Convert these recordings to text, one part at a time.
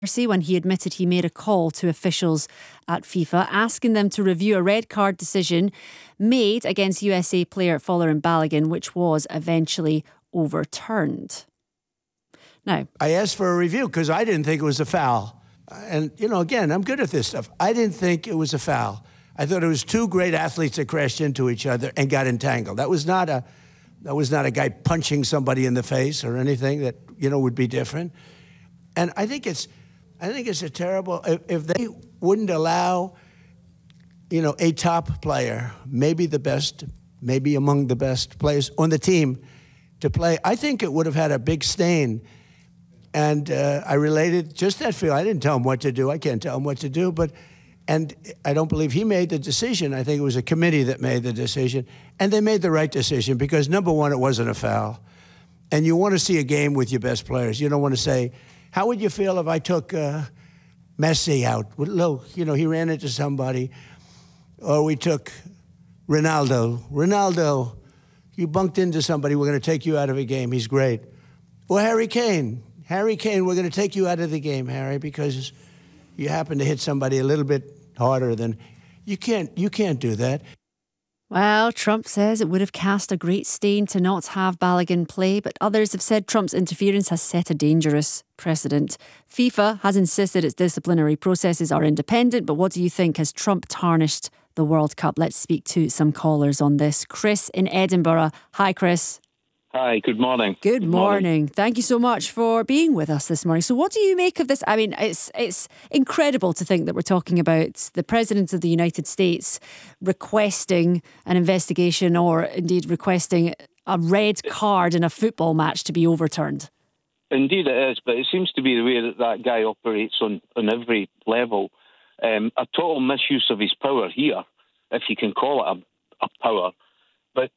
when he admitted he made a call to officials at FIFA asking them to review a red card decision made against USA player Folarin Balogun, which was eventually overturned. Now, I asked for a review because I didn't think it was a foul. And, again, I'm good at this stuff. I didn't think it was a foul. I thought it was two great athletes that crashed into each other and got entangled. That was not a guy punching somebody in the face or anything that, would be different. And I think it's a terrible, if they wouldn't allow, a top player, maybe the best, maybe among the best players on the team to play, I think it would have had a big stain. And I related just that feel. I didn't tell him what to do. I can't tell him what to do. And I don't believe he made the decision. I think it was a committee that made the decision. And they made the right decision because, number one, it wasn't a foul. And you want to see a game with your best players. You don't want to say, how would you feel if I took Messi out? Look, he ran into somebody. Or we took Ronaldo. Ronaldo, you bunked into somebody. We're going to take you out of a game. He's great. Or Harry Kane. Harry Kane, we're going to take you out of the game, Harry, because you happen to hit somebody a little bit harder than... You can't do that. Well, Trump says it would have cast a great stain to not have Balogun play, but others have said Trump's interference has set a dangerous precedent. FIFA has insisted its disciplinary processes are independent, but what do you think? Has Trump tarnished the World Cup? Let's speak to some callers on this. Chris in Edinburgh. Hi, Chris. Hi, good morning. Good morning. Thank you so much for being with us this morning. So what do you make of this? I mean, it's incredible to think that we're talking about the President of the United States requesting an investigation or indeed requesting a red card in a football match to be overturned. Indeed it is, but it seems to be the way that guy operates on every level. A total misuse of his power here, if you can call it a power. But...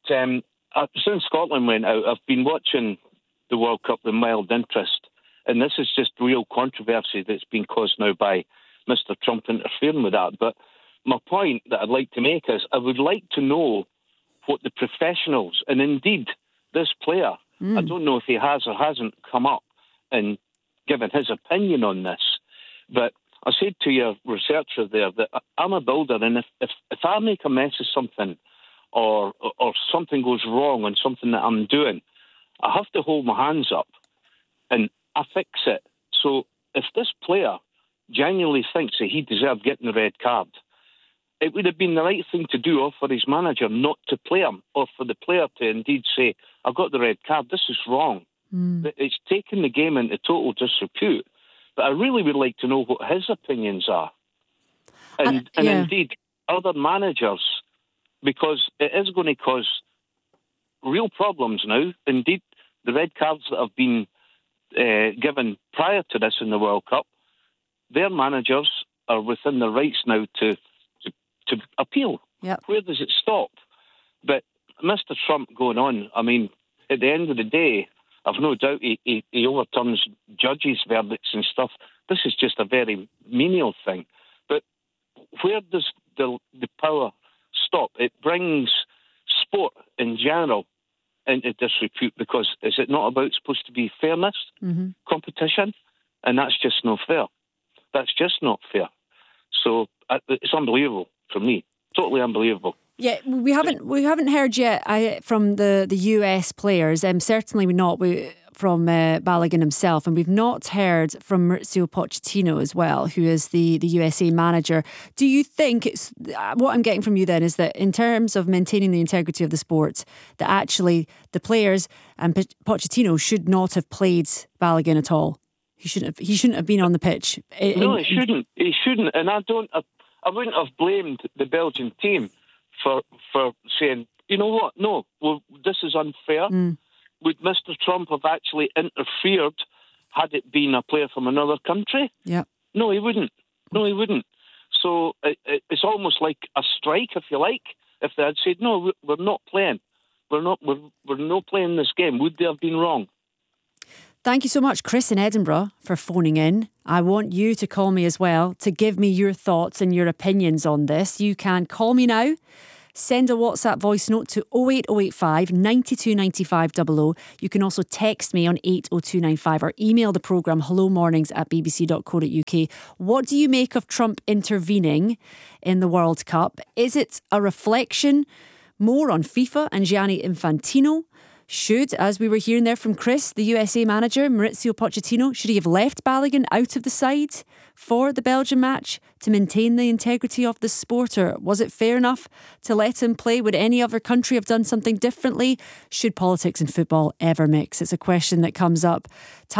since Scotland went out, I've been watching the World Cup with mild interest, and this is just real controversy that's been caused now by Mr. Trump interfering with that. But my point that I'd like to make is I would like to know what the professionals, and indeed this player, I don't know if he has or hasn't come up and given his opinion on this, but I said to your researcher there that I'm a builder, and if I make a mess of something, or something goes wrong on something that I'm doing, I have to hold my hands up and I fix it. So if this player genuinely thinks that he deserved getting the red card, it would have been the right thing to do, or for his manager not to play him, or for the player to indeed say, I've got the red card, this is wrong. It's taken the game into total disrepute. But I really would like to know what his opinions are. And indeed, other managers, because it is going to cause real problems now. Indeed, the red cards that have been given prior to this in the World Cup, their managers are within their rights now to appeal. Yep. Where does it stop? But Mr. Trump going on, I mean, at the end of the day, I've no doubt he overturns judges' verdicts and stuff. This is just a very menial thing. But where does the power stop? It brings sport in general into disrepute, because is it not supposed to be fairness, competition? And that's just not fair. That's just not fair. So it's unbelievable for me. Totally unbelievable. Yeah, we haven't heard yet from the US players. Certainly not from Balogun himself, and we've not heard from Mauricio Pochettino as well, who is the USA manager. Do you think what I'm getting from you then is that in terms of maintaining the integrity of the sport, that actually the players and Pochettino should not have played Balogun at all? He shouldn't have been on the pitch. No, he shouldn't. He shouldn't. And I wouldn't have blamed the Belgian team for saying, you know what, no, well, this is unfair. Would Mr. Trump have actually interfered had it been a player from another country? Yeah. No, he wouldn't. So it's almost like a strike, if you like. If they had said, no, we're not playing. We're not playing this game. Would they have been wrong? Thank you so much, Chris in Edinburgh, for phoning in. I want you to call me as well to give me your thoughts and your opinions on this. You can call me now, send a WhatsApp voice note to 08085 92 95 00. You can also text me on 80295 or email the programme hellomornings@bbc.co.uk. What do you make of Trump intervening in the World Cup? Is it a reflection more on FIFA and Gianni Infantino? Should, as we were hearing there from Chris, the USA manager, Maurizio Pochettino, should he have left Balogun out of the side for the Belgian match to maintain the integrity of the sport? Or was it fair enough to let him play? Would any other country have done something differently? Should politics and football ever mix? It's a question that comes up